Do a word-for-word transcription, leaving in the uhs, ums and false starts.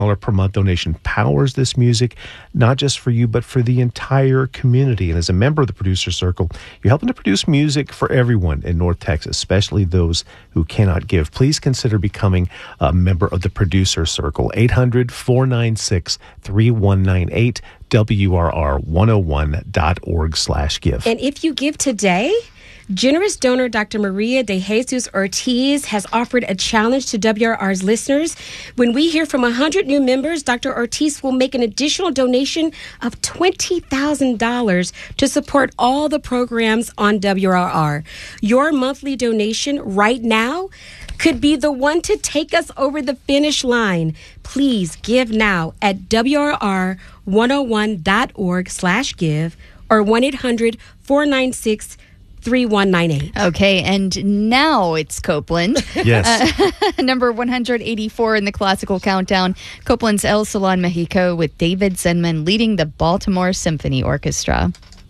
dollars per month donation powers this music, not just for you, but for the entire community. And as a member of the Producer Circle, you're helping to produce music for everyone in North Texas, especially those who cannot give. Please consider becoming a member of the Producer Circle. eight hundred, four nine six, three one nine eight, W R R one oh one dot org slash give. And if you give today, generous donor Doctor Maria de Jesus Ortiz has offered a challenge to W R R's listeners. When we hear from one hundred new members, Doctor Ortiz will make an additional donation of twenty thousand dollars to support all the programs on W R R. Your monthly donation right now could be the one to take us over the finish line. Please give now at W R R one oh one dot org slash give or one eight hundred, four nine six, three one nine eight. Okay, and now it's Copeland. Yes. Uh, number one hundred eighty-four in the classical countdown. Copeland's El Salon Mexico with David Zenman leading the Baltimore Symphony Orchestra.